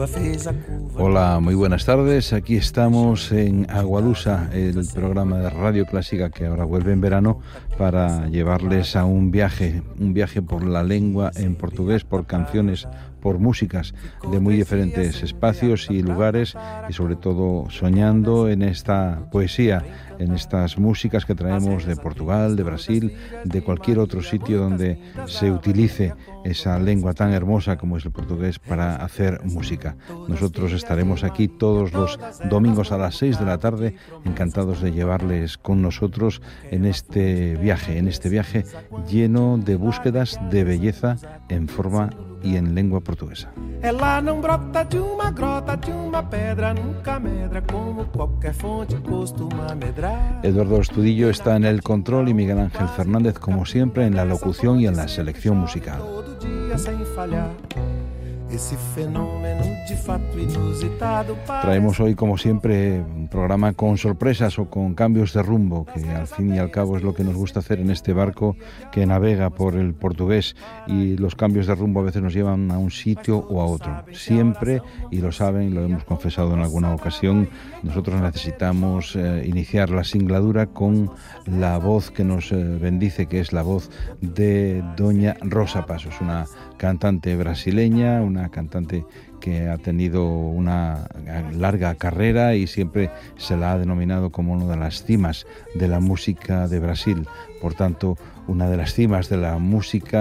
Hola, muy buenas tardes. Aquí estamos en Agualusa, el programa de Radio Clásica que ahora vuelve en verano para llevarles a un viaje por la lengua en portugués, por canciones, por músicas de muy diferentes espacios y lugares, y sobre todo soñando en esta poesía, en estas músicas que traemos de Portugal, de Brasil, de cualquier otro sitio donde se utilice esa lengua tan hermosa como es el portugués para hacer música. Nosotros estaremos aquí todos los domingos a las 6 de la tarde, encantados de llevarles con nosotros en este viaje lleno de búsquedas de belleza en forma y en lengua portuguesa. Eduardo Estudillo está en el control y Miguel Ángel Fernández, como siempre, en la locución y en la selección musical. Traemos hoy, como siempre, un programa con sorpresas o con cambios de rumbo, que al fin y al cabo es lo que nos gusta hacer en este barco que navega por el portugués, y los cambios de rumbo a veces nos llevan a un sitio o a otro. Siempre, y lo saben, y lo hemos confesado en alguna ocasión, nosotros necesitamos iniciar la singladura con la voz que nos bendice, que es la voz de doña Rosa Passos, una cantante brasileña, una cantante que ha tenido una larga carrera y siempre se la ha denominado como una de las cimas de la música de Brasil. Por tanto, una de las cimas de la música